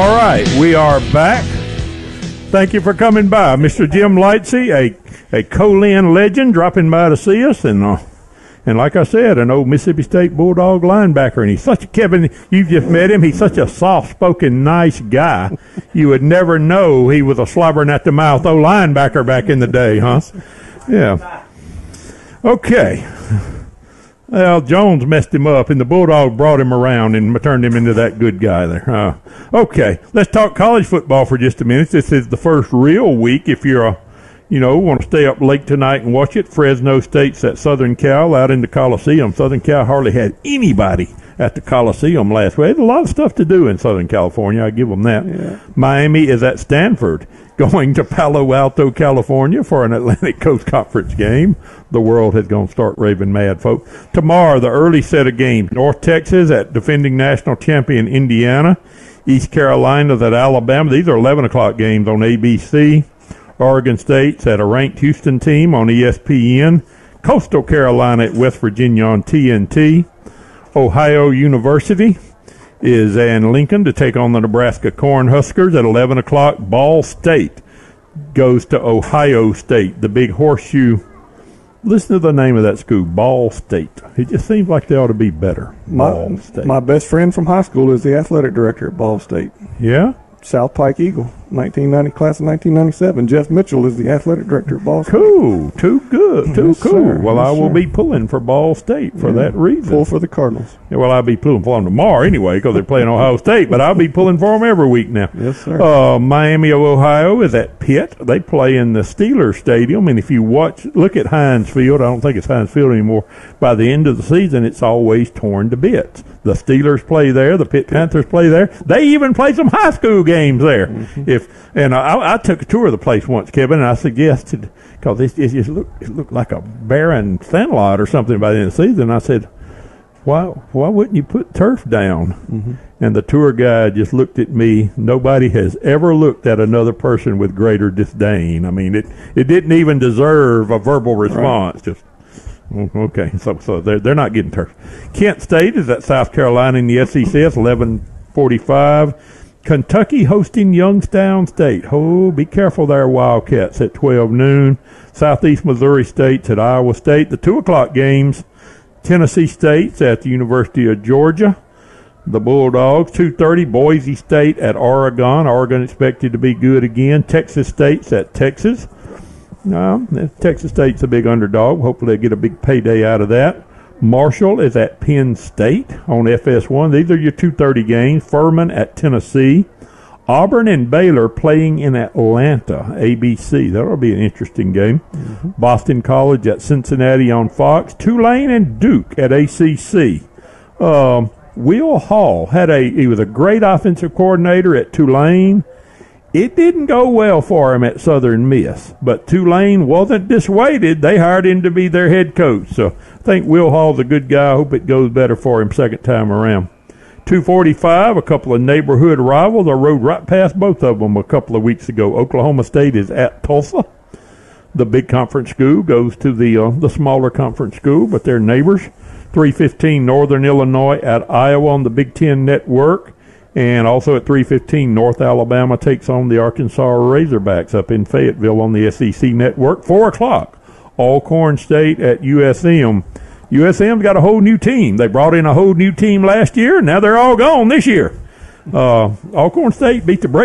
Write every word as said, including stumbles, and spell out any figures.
All right, we are back. Thank you for coming by. Mister Jim Lightsey, a, a Colin legend, dropping by to see us. And uh, and like I said, an old Mississippi State Bulldog linebacker. And he's such a, Kevin, you've just met him. He's such a soft-spoken, nice guy. You would never know he was a slobbering at the mouth old linebacker back in the day, huh? Yeah. Okay. Well, Jones messed him up, and the Bulldog brought him around and turned him into that good guy there. Uh, okay, let's talk college football for just a minute. This is the first real week. If you're a, you know, want to stay up late tonight and watch it, Fresno State's at Southern Cal out in the Coliseum. Southern Cal hardly had anybody at the Coliseum last week. A lot of stuff to do in Southern California. I give them that. Yeah. Miami is at Stanford, going to Palo Alto, California for an Atlantic Coast Conference game. The world has gone start raving mad, folks. Tomorrow, the early set of games. North Texas at defending national champion Indiana. East Carolina's at Alabama. These are eleven o'clock games on A B C. Oregon State's at a ranked Houston team on E S P N. Coastal Carolina at West Virginia on T N T. Ohio University is in Lincoln to take on the Nebraska Cornhuskers at eleven o'clock. Ball State goes to Ohio State, the big horseshoe. Listen to the name of that school, Ball State. It just seems like they ought to be better. Ball My, State. My best friend from high school is the athletic director at Ball State. Yeah? South Pike Eagle, nineteen ninety class of nineteen ninety-seven. Jeff Mitchell is the athletic director at Ball State. Cool. Too good. Too yes, cool. Sir. Well, yes, I will sir. be pulling for Ball State for yeah. that reason. Pull for the Cardinals. Yeah, well, I'll be pulling for them tomorrow anyway because they're playing Ohio State, but I'll be pulling for them every week now. Yes, sir. Uh, Miami of Ohio is at Pitt. They play in the Steelers Stadium, and if you watch, look at Heinz Field. I don't think it's Heinz Field anymore. By the end of the season, it's always torn to bits. The Steelers play there. The Pitt Panthers play there. They even play some high school games there. Mm-hmm. If and I, I took a tour of the place once, Kevin, and I suggested because it, it just looked it looked like a barren sandlot or something by the end of the season. I said, why why wouldn't you put turf down? Mm-hmm. And the tour guide just looked at me. Nobody has ever looked at another person with greater disdain. I mean, it it didn't even deserve a verbal response. Right. Just okay, so so they're they're not getting turf. Kent State is at South Carolina in the S E C. It's eleven forty-five. Kentucky hosting Youngstown State. Oh, be careful there, Wildcats at twelve noon. Southeast Missouri State's at Iowa State. The two o'clock games. Tennessee State's at the University of Georgia. The Bulldogs, two thirty. Boise State at Oregon. Oregon expected to be good again. Texas State's at Texas. No, Texas State's a big underdog. Hopefully they get a big payday out of that. Marshall is at Penn State on F S one. These are your two thirty games. Furman at Tennessee. Auburn and Baylor playing in Atlanta, A B C. That'll be an interesting game. Mm-hmm. Boston College at Cincinnati on Fox. Tulane and Duke at A C C. Um, Will Hall had a he was a great offensive coordinator at Tulane. It didn't go well for him at Southern Miss, but Tulane wasn't dissuaded. They hired him to be their head coach. So I think Will Hall's a good guy. I hope it goes better for him second time around. two forty-five, a couple of neighborhood rivals. I rode right past both of them a couple of weeks ago. Oklahoma State is at Tulsa. The big conference school goes to the uh, the smaller conference school, but they're neighbors. three fifteen, Northern Illinois at Iowa on the Big Ten Network. And also at three fifteen, North Alabama takes on the Arkansas Razorbacks up in Fayetteville on the S E C Network. four o'clock, Alcorn State at U S M. U S M's got a whole new team. They brought in a whole new team last year, and now they're all gone this year. Uh, Alcorn State beat the brakes